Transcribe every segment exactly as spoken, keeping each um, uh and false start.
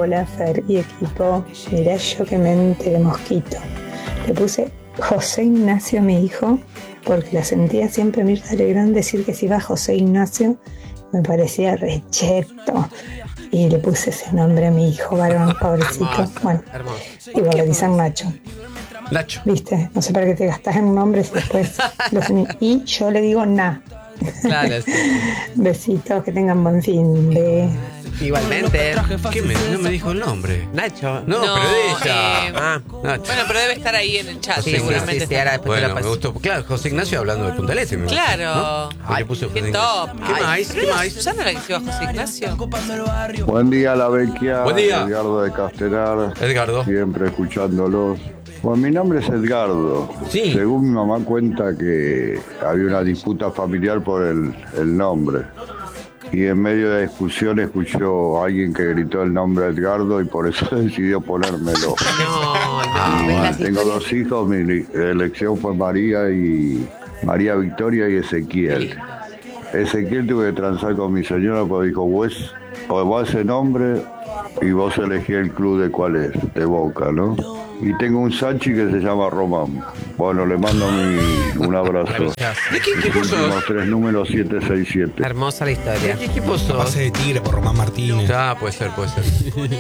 Hola Fer y equipo, mirá yo que mente de mosquito. Le puse José Ignacio a mi hijo porque la sentía siempre Mirta Legrand decir que si iba José Ignacio me parecía recheto. Y le puse ese nombre a mi hijo varón, pobrecito. Hermoso, bueno, hermoso. igual le dicen Nacho. Nacho. ¿Viste? No sé para qué te gastás en un nombre si después los uni- Y yo le digo Na. Claro, sí. Besitos, que tengan buen fin de... Igualmente. ¿Qué me, no me dijo el nombre? Nacho. No, No, pero de ella. eh, Ah, Nacho. Bueno, pero debe estar ahí en el chat, Sí, seguramente. sí, sí, ahora después te Bueno, lo me paso. gustó. Claro, José Ignacio hablando de Punta del Este. me imagino, Claro. ¿no? Porque Ay, puse Qué José top. Ignacio. ¿Qué más? ¿Pero ¿Qué era más? Susana la que se iba José Ignacio? Buen día, la Vecchia. Buen día. Edgardo de Castelar. Edgardo. Siempre escuchándolos. Bueno, mi nombre es Edgardo. Sí. Según mi mamá cuenta que había una disputa familiar por el, el nombre. Y en medio de la discusión escuchó a alguien que gritó el nombre Edgardo y por eso decidió ponérmelo. No, no. Ah, Y ¿ves bueno, las tengo historias? dos hijos, mi elección fue María y María Victoria y Ezequiel. Ezequiel tuve que transar con mi señora porque dijo, vos, o vos ese nombre y vos elegí el club de cuál es, de Boca, ¿no? Y tengo un Sachi que se llama Román. Bueno, le mando mi, un abrazo. ¿De qué equipo sos? Últimos tres números siete seis siete. Hermosa la ¿De historia. qué equipo sos? Pase de Tigre por Román Martínez. Ah, puede ser, puede ser.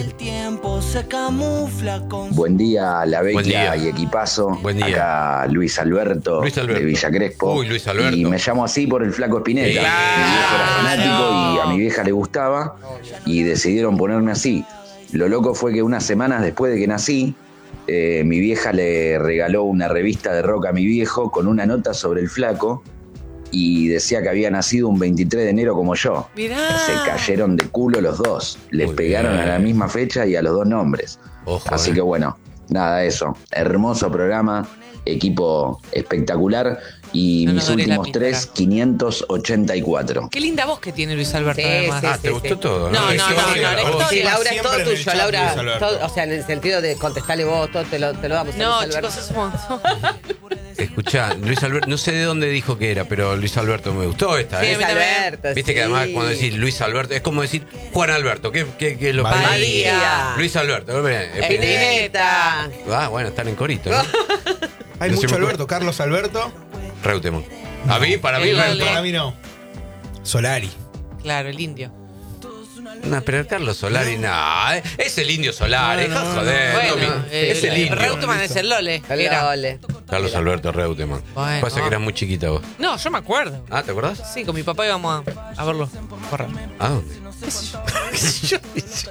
Buen día, la Buen día. Vecchia y equipazo. Buen día. Acá Luis Alberto, Luis Alberto. de Villa Crespo. Uy, Luis Alberto. Y me llamo así por el flaco Spinetta. Claro. Mi viejo era fanático y a mi vieja le gustaba y decidieron ponerme así. Lo loco fue que unas semanas después de que nací, eh, mi vieja le regaló una revista de rock a mi viejo con una nota sobre el flaco y decía que había nacido un veintitrés de enero como yo. Mirá. Se cayeron de culo los dos. Les Muy pegaron bien. a la misma fecha y a los dos nombres. Ojo, Así eh. que bueno, nada, eso. Hermoso programa, equipo espectacular y No mis nos dores la últimos píldora. tres, quinientos ochenta y cuatro. Qué linda voz que tiene Luis Alberto, Sí, además. sí, Ah, ¿te sí, gustó sí. todo? No, no, La no, historia, no, la la voz. Sí, historia. Laura, es Siempre todo en el tuyo, chat, Laura. Luis Alberto. Todo- o sea, en el sentido de contestarle vos, todo te lo, te lo damos. a No, Luis chicos, Alberto. es un montón. Escuchá, Luis Alberto, no sé de dónde dijo que era, pero Luis Alberto me gustó esta, Sí, ¿eh? a mí Luis también. Alberto, Viste que sí. además cuando decís Luis Alberto, es como decir Juan Alberto, ¿qué, qué, qué es lo que Badía. Luis Alberto, ¿no? Spinetta. Ah, bueno, están en corito, ¿no? Hay No mucho se me Alberto. Carlos Alberto. Reutemann. A mí, para mí, El Reutemann. Lole. Para mí no. Solari. Claro, el indio. No, pero Carlos Solari, no, eh, es el indio Solari, No, dejá no, de joder, Bueno, Domi, eh, es el indio. Reutemann es el Lole. El Era. Lole. Carlos Alberto Reutemann. Bueno. Pasa que eras muy chiquita vos. No, yo me acuerdo. Ah, ¿te acordás? Sí, con mi papá íbamos a, a verlo correr. ¿A dónde? ¿Qué sé yo?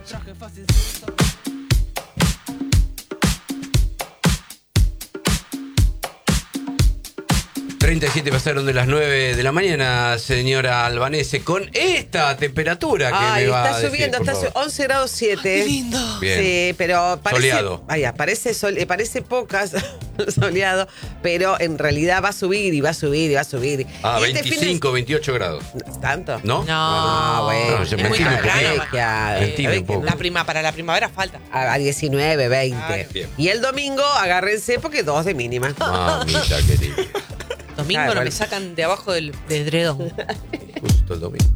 treinta y siete pasaron de las nueve de la mañana, señora Albanese, con esta temperatura que Ay, me va está a decir, subiendo, por está favor. su- once grados siete. lindo. Bien. Sí, pero parece. Soleado. Vaya, parece, sol, eh, parece pocas soleado, pero en realidad va a subir y va a subir y va a subir. Ah, Y este fin de- veinticinco, veintiocho grados. ¿Tanto? ¿No? No, Ah, bueno. No, yo es me muy entiendo un temprano. poquito. Vecchia. Mentime un Vecchia, poco. La prima, para la primavera falta. A a diecinueve, veinte. Ah, bien. Y el domingo, agárrense porque dos de mínima. Mamita querida. Domingo Ah, no bueno. me sacan de abajo del de edredón. Justo el domingo.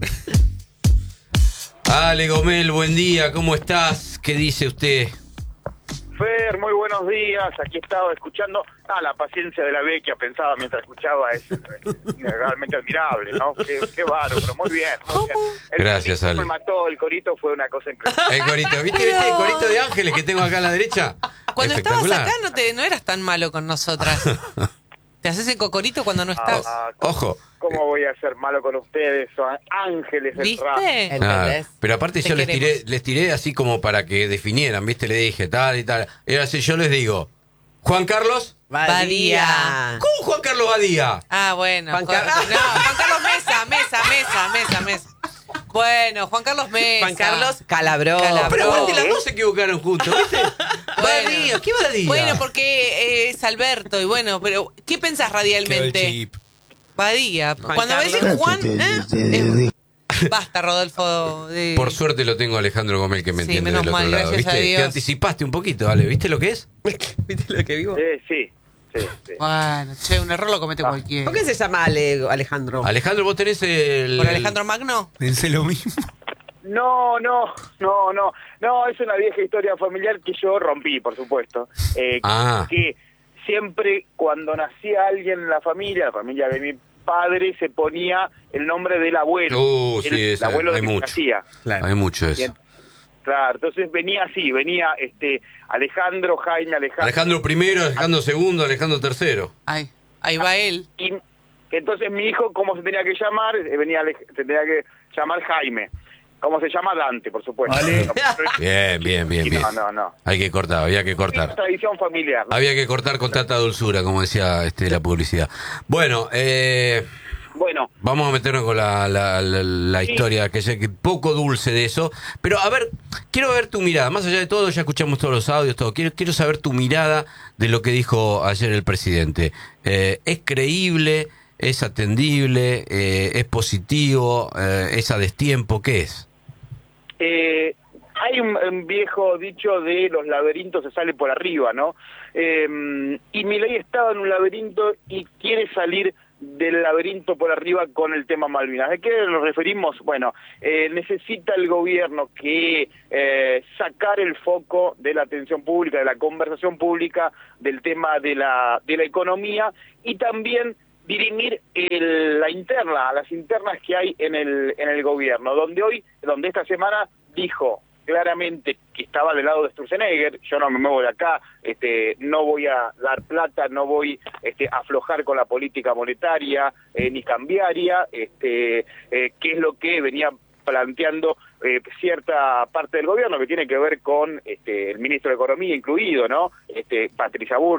Ale Gomel, buen día, ¿cómo estás? ¿Qué dice usted? Fer, muy buenos días. Aquí estaba escuchando. Ah, la paciencia de la Vecchia, pensaba mientras escuchaba, es, es realmente admirable, ¿no? Qué, qué bárbaro, pero muy bien. Muy bien. El Gracias, corito Ale. me mató, el corito fue una cosa impresionante. El corito, ¿viste, ¿viste el corito de Ángeles que tengo acá a la derecha? Cuando estabas Espectacular. acá no, te, no eras tan malo con nosotras. Te haces el cocorito cuando no estás. Ah, Ojo. ¿Cómo voy a ser malo con ustedes? Son ángeles del rap. ¿Viste? El- Ah, ¿Entendés? pero aparte Te yo les tiré, queremos. les tiré así como para que definieran, ¿viste? Le dije tal y tal. Y ahora si yo les digo, Juan Carlos, Badía. ¿cómo Juan Carlos Badía? Ah, bueno. Juan Juan, Carlos. no, Juan Carlos Mesa, Mesa, Mesa, Mesa, Mesa. Bueno, Juan Carlos Mesa. Juan Carlos Calabró. Calabró. Pero Bro. aparte las dos se equivocaron juntos, ¿viste? Badía, ¿qué Badía? Bueno, porque eh, es Alberto y bueno, pero ¿qué pensás Quedó el radialmente? chip. Badía. Juan Cuando Carlos. ves Juan, ¿eh? Es- Basta, Rodolfo. de- Por suerte lo tengo a Alejandro Gomel que me Sí, entiende menos del otro mal, lado. gracias a ¿Viste? Dios. Te anticipaste un poquito, Ale. ¿Viste lo que es? ¿Viste lo que vivo? Eh, sí, sí, sí. Bueno, che, un error lo comete Ah. cualquiera. ¿Por qué se llama Ale- Alejandro? Alejandro, vos tenés el... ¿Por Alejandro Magno? Pensé lo mismo. No, no, no, no, no, es una vieja historia familiar que yo rompí, por supuesto. Eh, Ah. Que siempre cuando nacía alguien en la familia, la familia de mi padre, se ponía el nombre del abuelo. Uh, el, sí, el esa, abuelo de hay que mucho. nacía. Claro. Hay mucho eso. Bien. Claro, entonces venía así, venía este Alejandro, Jaime, Alejandro. Alejandro primero, Alejandro segundo, Alejandro tercero. Ay, ahí va él. Y entonces mi hijo, ¿cómo se tenía que llamar? Eh, Venía, Ale- se tenía que llamar Jaime. ¿Cómo se llama? Dante, por supuesto. Vale. Bien, bien, bien, Y bien. No, no, no. Hay que cortar, había que Es cortar. tradición familiar. ¿no? Había que cortar con tanta dulzura, como decía este, la publicidad. Bueno, eh, Bueno, vamos a meternos con la, la, la, la Sí. historia, que sé que poco dulce de eso. Pero a ver, quiero ver tu mirada. Más allá de todo, ya escuchamos todos los audios, todo. Quiero, quiero saber tu mirada de lo que dijo ayer el presidente. Eh, ¿Es creíble? ¿Es atendible? Eh, ¿Es positivo? Eh, ¿Es a destiempo? ¿Qué es? eh, hay un, un viejo dicho de los laberintos se sale por arriba, ¿no? Eh, y Milei estaba en un laberinto y quiere salir del laberinto por arriba con el tema Malvinas. ¿De qué nos referimos? Bueno, eh, necesita el gobierno que eh, sacar el foco de la atención pública, de la conversación pública, del tema de la, de la economía y también dirimir el, la interna, las internas que hay en el, en el gobierno, donde hoy, donde esta semana dijo claramente que estaba del lado de Sturzenegger, yo no me muevo de acá, este, no voy a dar plata, no voy este, a aflojar con la política monetaria eh, ni cambiaria, este, eh, que es lo que venía planteando eh, cierta parte del gobierno que tiene que ver con este, el ministro de Economía incluido, ¿no? Este, Patricia Bullrich.